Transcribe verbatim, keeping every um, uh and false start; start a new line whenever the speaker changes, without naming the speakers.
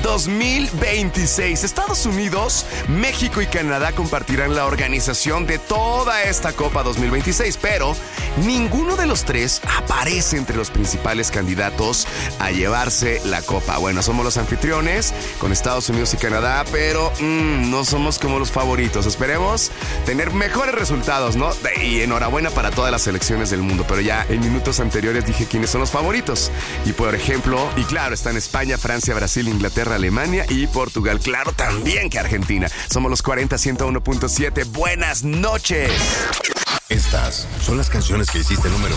dos mil veintiséis. Estados Unidos, México y Canadá compartirán la organización de toda esta Copa dos mil veintiséis, pero ninguno de los tres aparece entre los principales candidatos a llevarse la Copa. Bueno, somos los anfitriones con Estados Unidos y Canadá, pero mmm, no somos como los favoritos. Esperemos tener mejores resultados, ¿no? Y enhorabuena para todas las selecciones del mundo, pero ya en minutos anteriores dije quiénes son los favoritos. Y por ejemplo, y claro, están España, Francia, Brasil, Inglaterra, Alemania y Portugal. Claro, también que Argentina. Somos los cuarenta, ciento uno punto siete. Buenas noches.
Estas son las canciones que hiciste número